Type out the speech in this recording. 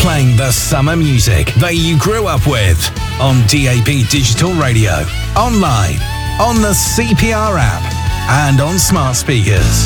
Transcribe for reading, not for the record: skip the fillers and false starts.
playing the summer music that you grew up with on DAB Digital Radio, online, on the CPR app, and on smart speakers.